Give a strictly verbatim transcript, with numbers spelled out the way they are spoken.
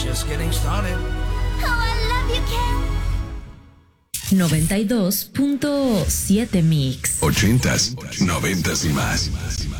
Just getting started. Oh, I love you, Ken. noventa y dos punto siete Mix. Ochentas, noventas y más.